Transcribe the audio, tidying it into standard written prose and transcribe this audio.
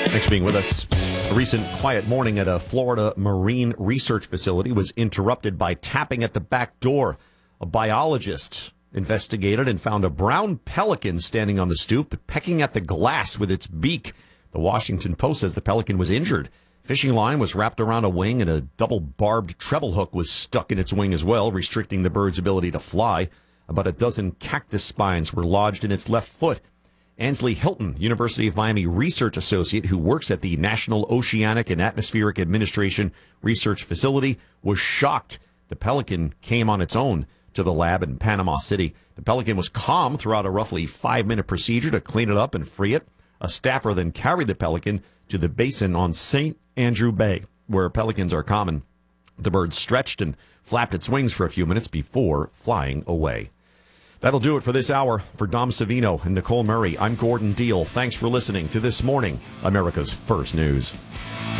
Thanks for being with us. A recent quiet morning at a Florida marine research facility was interrupted by tapping at the back door. A biologist investigated and found a brown pelican standing on the stoop, pecking at the glass with its beak. The Washington Post says the pelican was injured. Fishing line was wrapped around a wing, and a double-barbed treble hook was stuck in its wing as well, restricting the bird's ability to fly. About a dozen cactus spines were lodged in its left foot. Ansley Hilton, University of Miami research associate who works at the National Oceanic and Atmospheric Administration Research Facility, was shocked. The pelican came on its own to the lab in Panama City. The pelican was calm throughout a roughly 5-minute procedure to clean it up and free it. A staffer then carried the pelican to the basin on St. Andrew Bay, where pelicans are common. The bird stretched and flapped its wings for a few minutes before flying away. That'll do it for this hour. For Dom Savino and Nicole Murray, I'm Gordon Deal. Thanks for listening to This Morning, America's First News.